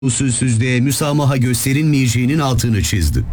usulsüzlüğe müsamaha gösterilmeyeceğinin altını çizdi.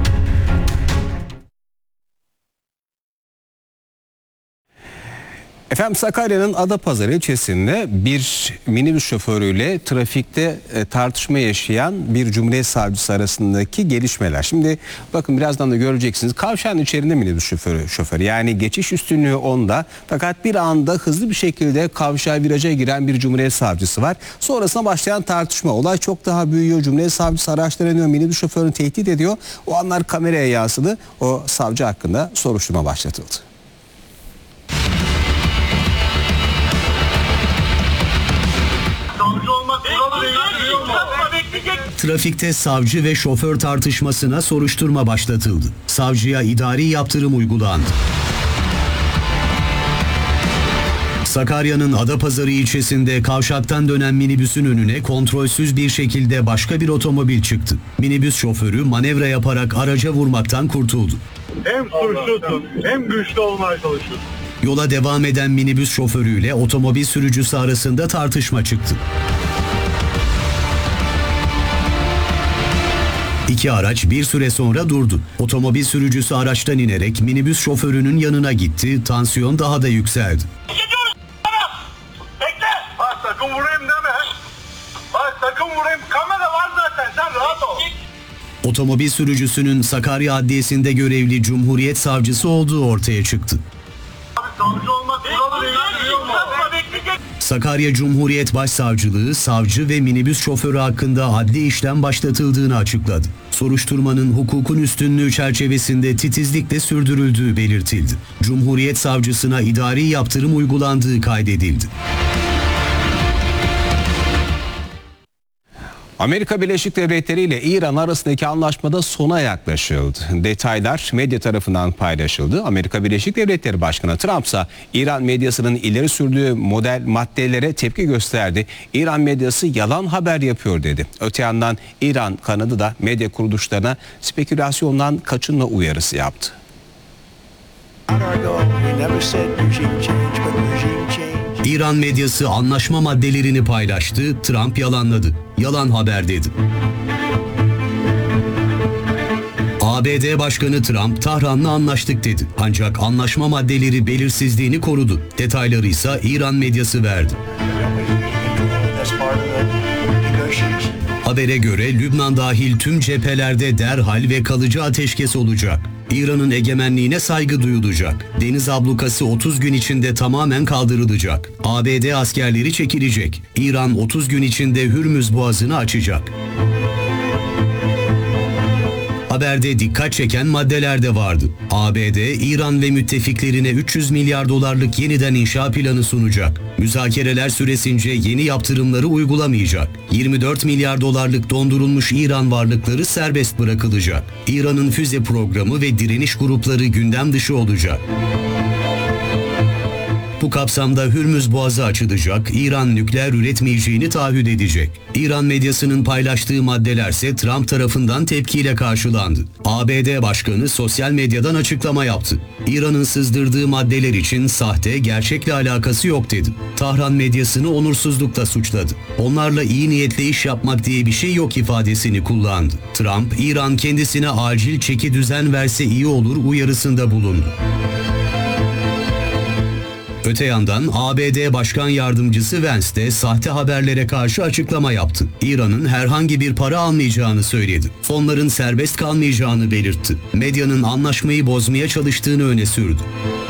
Efendim, Sakarya'nın Adapazarı ilçesinde bir minibüs şoförüyle trafikte tartışma yaşayan bir Cumhuriyet Savcısı arasındaki gelişmeler. Şimdi bakın, birazdan da göreceksiniz. Kavşağın içerisinde minibüs şoförü, yani geçiş üstünlüğü onda, fakat bir anda hızlı bir şekilde kavşağa, viraja giren bir Cumhuriyet Savcısı var. Sonrasında başlayan tartışma, olay çok daha büyüyor. Cumhuriyet Savcısı araçlarını minibüs şoförünü tehdit ediyor. O anlar kameraya yansıdı. O savcı hakkında soruşturma başlatıldı. Trafikte savcı ve şoför tartışmasına soruşturma başlatıldı. Savcıya idari yaptırım uygulandı. Sakarya'nın Adapazarı ilçesinde kavşaktan dönen minibüsün önüne kontrolsüz bir şekilde başka bir otomobil çıktı. Minibüs şoförü manevra yaparak araca vurmaktan kurtuldu. Hem suçlusun hem güçlü olmaya çalışıyorsun. Yola devam eden minibüs şoförüyle otomobil sürücüsü arasında tartışma çıktı. İki araç bir süre sonra durdu. Otomobil sürücüsü araçtan inerek minibüs şoförünün yanına gitti. Tansiyon daha da yükseldi. Bekle. Bak, sakın vurayım deme. Bak, sakın vurayım. Kamera var zaten. Sen rahat ol. Otomobil sürücüsünün Sakarya Adliyesi'nde görevli Cumhuriyet Savcısı olduğu ortaya çıktı. Abi, savcı olmak kuralı değil. Sakarya Cumhuriyet Başsavcılığı, savcı ve minibüs şoförü hakkında adli işlem başlatıldığını açıkladı. Soruşturmanın hukukun üstünlüğü çerçevesinde titizlikle sürdürüldüğü belirtildi. Cumhuriyet Savcısına idari yaptırım uygulandığı kaydedildi. Amerika Birleşik Devletleri ile İran arasındaki anlaşmada sona yaklaşıldı. Detaylar medya tarafından paylaşıldı. Amerika Birleşik Devletleri Başkanı Trump ise İran medyasının ileri sürdüğü model maddelere tepki gösterdi. İran medyası yalan haber yapıyor dedi. Öte yandan İran kanadı da medya kuruluşlarına spekülasyondan kaçınma uyarısı yaptı. İran medyası anlaşma maddelerini paylaştı, Trump yalanladı. Yalan haber dedi. ABD Başkanı Trump, Tahran'la anlaştık dedi. Ancak anlaşma maddeleri belirsizliğini korudu. Detayları ise İran medyası verdi. Habere göre Lübnan dahil tüm cephelerde derhal ve kalıcı ateşkes olacak. İran'ın egemenliğine saygı duyulacak. Deniz ablukası 30 gün içinde tamamen kaldırılacak. ABD askerleri çekilecek. İran 30 gün içinde Hürmüz Boğazı'nı açacak. Haberde dikkat çeken maddeler de vardı. ABD, İran ve müttefiklerine 300 milyar dolarlık yeniden inşa planı sunacak. Müzakereler süresince yeni yaptırımları uygulamayacak. 24 milyar dolarlık dondurulmuş İran varlıkları serbest bırakılacak. İran'ın füze programı ve direniş grupları gündem dışı olacak. Bu kapsamda Hürmüz Boğazı açılacak, İran nükleer üretmeyeceğini taahhüt edecek. İran medyasının paylaştığı maddelerse Trump tarafından tepkiyle karşılandı. ABD Başkanı sosyal medyadan açıklama yaptı. İran'ın sızdırdığı maddeler için sahte, gerçekle alakası yok dedi. Tahran medyasını onursuzlukla suçladı. Onlarla iyi niyetle iş yapmak diye bir şey yok ifadesini kullandı. Trump, İran kendisine acil çeki düzen verse iyi olur uyarısında bulundu. Öte yandan ABD Başkan Yardımcısı Vance de sahte haberlere karşı açıklama yaptı. İran'ın herhangi bir para almayacağını söyledi. Fonların serbest kalmayacağını belirtti. Medyanın anlaşmayı bozmaya çalıştığını öne sürdü.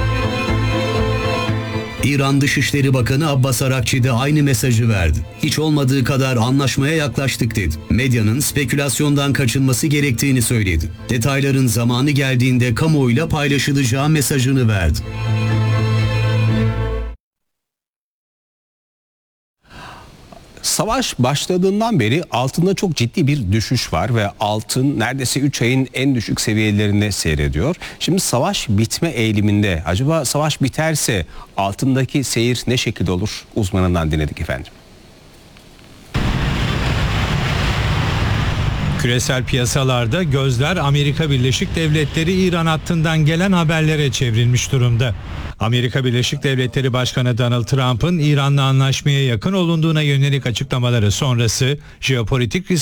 İran Dışişleri Bakanı Abbas Arakçi de aynı mesajı verdi. Hiç olmadığı kadar anlaşmaya yaklaştık dedi. Medyanın spekülasyondan kaçınması gerektiğini söyledi. Detayların zamanı geldiğinde kamuoyuyla paylaşılacağı mesajını verdi. Savaş başladığından beri altında çok ciddi bir düşüş var ve altın neredeyse 3 ayın en düşük seviyelerinde seyrediyor. Şimdi savaş bitme eğiliminde. Acaba savaş biterse altındaki seyir ne şekilde olur? Uzmanından dinledik efendim. Küresel piyasalarda gözler Amerika Birleşik Devletleri İran hattından gelen haberlere çevrilmiş durumda. Amerika Birleşik Devletleri Başkanı Donald Trump'ın İran'la anlaşmaya yakın olunduğuna yönelik açıklamaları sonrası jeopolitik